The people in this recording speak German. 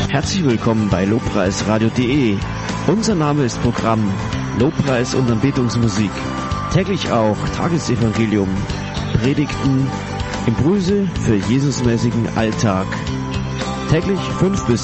Herzlich willkommen bei lobpreisradio.de. Unser Name ist Programm Lobpreis und Anbetungsmusik. Täglich auch Tagesevangelium, Predigten, Impulse für Jesusmäßigen Alltag. Täglich 5 bis